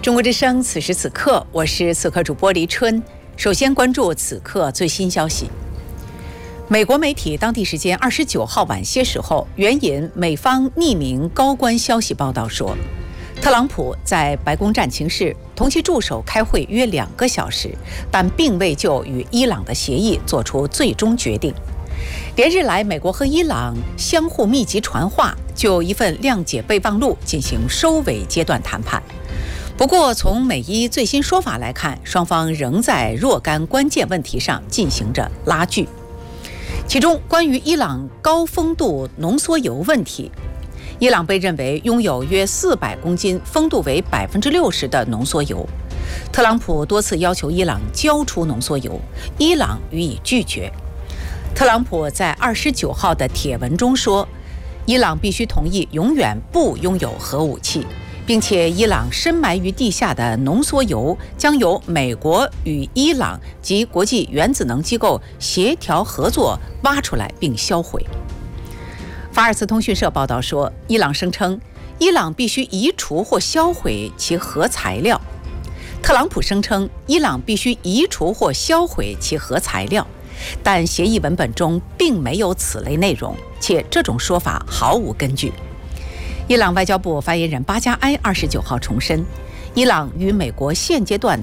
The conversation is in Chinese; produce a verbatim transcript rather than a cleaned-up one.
中国之声，此时此刻，我是此刻主播黎春。首先关注此刻最新消息。美国媒体当地时间二十九号晚些时候，援引美方匿名高官消息报道说，特朗普在白宫战情室同其助手开会约两个小时，但并未就与伊朗的协议做出最终决定。连日来，美国和伊朗相互密集传话，就一份谅解备忘录进行收尾阶段谈判。不过，从美伊最新说法来看，双方仍在若干关键问题上进行着拉锯。其中，关于伊朗高丰度浓缩铀问题，伊朗被认为拥有约四百公斤、丰度为百分之六十的浓缩铀。特朗普多次要求伊朗交出浓缩铀，伊朗予以拒绝。特朗普在二十九号的帖文中说，伊朗必须同意永远不拥有核武器，并且伊朗深埋于地下的浓缩铀将由美国与伊朗及国际原子能机构协调合作挖出来并销毁。法尔茨通讯社报道说，伊朗声称伊朗必须移除或销毁其核材料。特朗普声称伊朗必须移除或销毁其核材料，但协议文本中并没有此类内容，且这种说法毫无根据。伊朗外交部发言人巴加埃二十九号重申，伊朗与美国现阶段